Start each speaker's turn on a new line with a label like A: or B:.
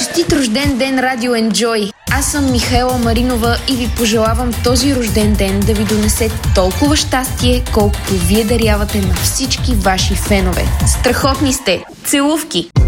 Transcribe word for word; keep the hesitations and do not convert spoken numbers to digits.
A: Честит рожден ден, Радио Enjoy! Аз съм Михаела Маринова и ви пожелавам този рожден ден да ви донесе толкова щастие, колкото вие дарявате на всички ваши фенове. Страхотни сте! Целувки!